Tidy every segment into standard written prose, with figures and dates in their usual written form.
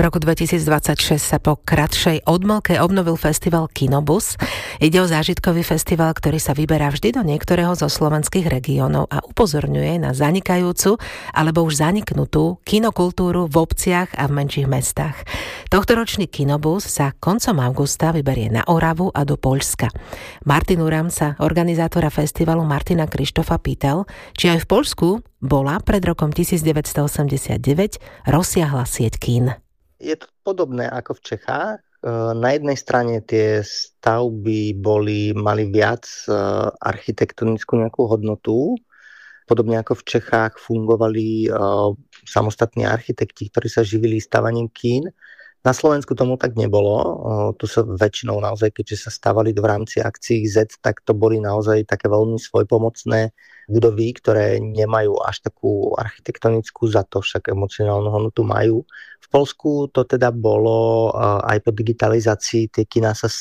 roku 2026 sa po kratšej odmlke obnovil festival Kinobus. Ide o zážitkový festival, ktorý sa vyberá vždy do niektorého zo slovenských regiónov a upozorňuje na zanikajúcu alebo už zaniknutú kinokultúru v obciach a v menších mestách. Tohtoročný Kinobus sa koncom augusta vyberie na Oravu a do Poľska. Martin Uram sa, organizátora festivalu Martina Krištofa, pýtal, či aj v Poľsku bola pred rokom 1989 rozsiahla sieť kín. Je to podobné ako v Čechách. Na jednej strane tie stavby mali viac architektonickú nejakú hodnotu. Podobne ako v Čechách fungovali samostatní architekti, ktorí sa živili stavaním kín. Na Slovensku tomu tak nebolo. Tu sa väčšinou naozaj, keďže sa stavali v rámci akcií Z, tak to boli naozaj také veľmi svojpomocné budovy, ktoré nemajú až takú architektonickú, za to však emocionálnu hodnotu majú. V Poľsku to teda bolo aj po digitalizácii, tie kiná sa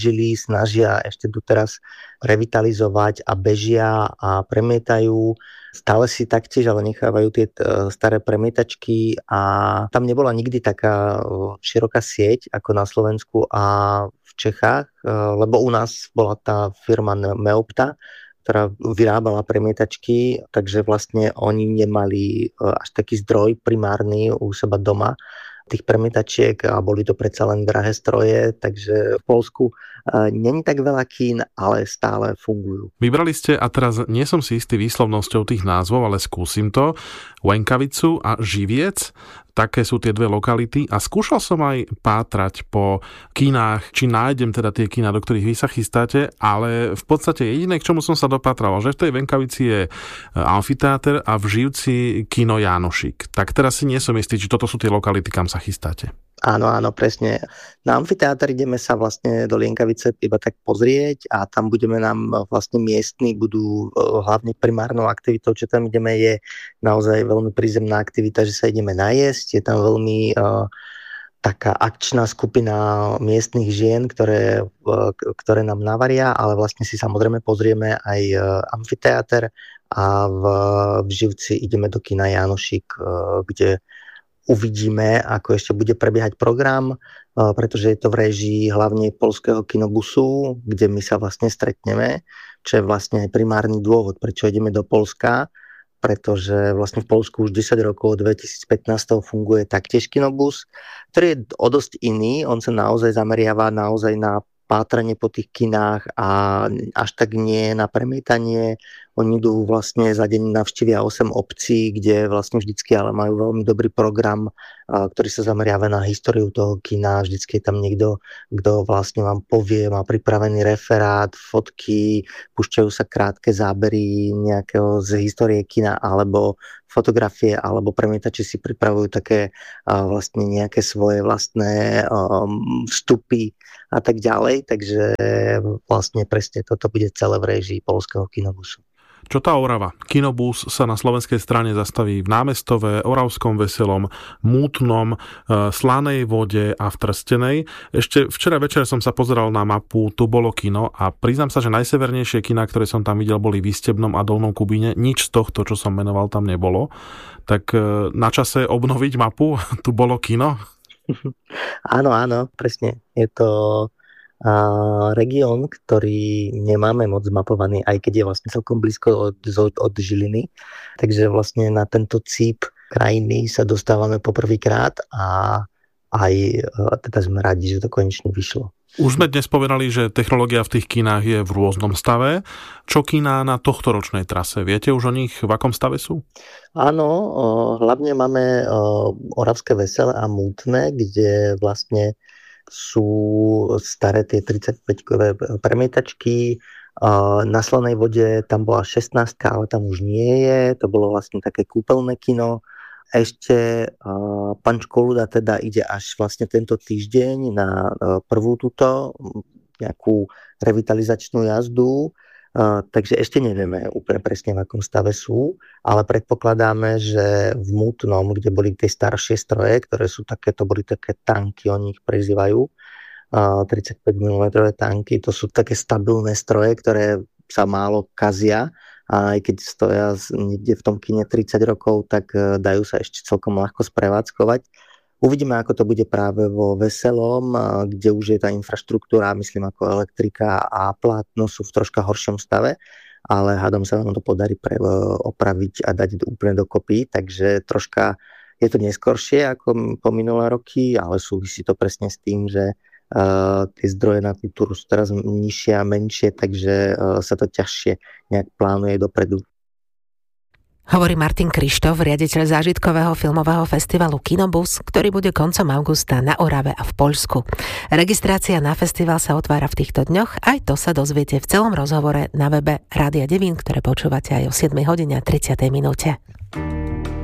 snažia ešte doteraz revitalizovať a bežia a premietajú. Stále si taktiež, ale nechávajú tie staré premietačky a tam nebola nikdy taká široká sieť ako na Slovensku a v Čechách, lebo u nás bola tá firma Meopta, ktorá vyrábala premietačky, takže vlastne oni nemali až taký zdroj primárny u seba doma tých premietačiek a boli to predsa len drahé stroje, takže v Poľsku není tak veľa kín, ale stále fungujú. Vybrali ste, a teraz nie som si istý výslovnosťou tých názvov, ale skúsim to, Łękavicu a Živiec. Také sú tie dve lokality a skúšal som aj pátrať po kinách, či nájdem teda tie kiná, do ktorých vy sa chystáte, ale v podstate jediné, k čomu som sa dopátral, že v tej Łękavici je amfiteáter a v Živci kino Jánošík. Tak teraz si nie som istý, či toto sú tie lokality, kam sa chystáte. Áno, presne. Na amfiteáter ideme sa vlastne do Lienkavice iba tak pozrieť a tam nám vlastne miestni budú hlavne primárnou aktivitou, čo tam ideme, je naozaj veľmi prízemná aktivita, že sa ideme najesť. Je tam veľmi taká akčná skupina miestnych žien, ktoré nám navaria, ale vlastne si samozrejme pozrieme aj amfiteáter a v Živci ideme do kina Jánošík, kde uvidíme, ako ešte bude prebiehať program, pretože je to v réžii hlavne poľského kinobusu, kde my sa vlastne stretneme, čo je vlastne aj primárny dôvod, prečo ideme do Poľska, pretože vlastne v Poľsku už 10 rokov, od 2015 funguje taktiež kinobus, ktorý je o dosť iný, on sa naozaj zameriava naozaj na pátranie po tých kinách a až tak nie na premietanie. Oni idú vlastne za deň navštívia 8 obcí, kde vlastne vždycky ale majú veľmi dobrý program, ktorý sa zameriava na históriu toho kina. Vždycky je tam niekto, kto vlastne vám povie, má pripravený referát, fotky, púšťajú sa krátke zábery nejakého z histórie kina alebo fotografie, alebo premietači si pripravujú také vlastne nejaké svoje vlastné vstupy a tak ďalej, takže vlastne presne toto bude celé v réžii poľského kinobusu. Čo tá Orava? Kinobus sa na slovenskej strane zastaví v Námestove, Oravskom Veselom, Mútnom, Slanej Vode a v Trstenej. Ešte včera večer som sa pozeral na mapu, tu bolo kino a priznám sa, že najsevernejšie kiná, ktoré som tam videl, boli v Istebnom a Dolnom Kubíne. Nič z tohto, čo som menoval, tam nebolo. Tak na čase obnoviť mapu, tu bolo kino? Áno, presne. Je to región, ktorý nemáme moc zmapovaný, aj keď je vlastne celkom blízko od Žiliny. Takže vlastne na tento cíp krajiny sa dostávame poprvýkrát a aj teda sme radi, že to konečne vyšlo. Už sme dnes povedali, že technológia v tých kinách je v rôznom stave. Čo kiná na tohtoročnej trase? Viete už o nich, v akom stave sú? Áno, hlavne máme Oravské Veselé a Mútne, kde vlastne sú staré tie 35-kové premietačky. Na Slanej Vode tam bola 16, ale tam už nie je. To bolo vlastne také kúpeľné kino. Ešte pán Školuda teda ide až vlastne tento týždeň na prvú túto nejakú revitalizačnú jazdu. Takže ešte nevieme úplne presne, v akom stave sú, ale predpokladáme, že v Mútnom, kde boli tie staršie stroje, ktoré sú také, to boli také tanky, oni ich prezývajú, 35 mm tanky, to sú také stabilné stroje, ktoré sa málo kazia a aj keď stoja niekde v tom kine 30 rokov, tak dajú sa ešte celkom ľahko sprevádzkovať. Uvidíme, ako to bude práve vo Veselom, kde už je tá infraštruktúra, myslím ako elektrika a plátno sú v troška horšom stave, ale hádam sa vám to podarí opraviť a dať úplne dokopy, takže troška je to neskoršie ako po minulé roky, ale súvisí to presne s tým, že tie zdroje na kultúru sú teraz nižšie a menšie, takže sa to ťažšie nejak plánuje dopredu. Hovorí Martin Krištof, riaditeľ zážitkového filmového festivalu Kinobus, ktorý bude koncom augusta na Orave a v Poľsku. Registrácia na festival sa otvára v týchto dňoch, aj to sa dozviete v celom rozhovore na webe Rádia Devín, ktoré počúvate aj o 7:30.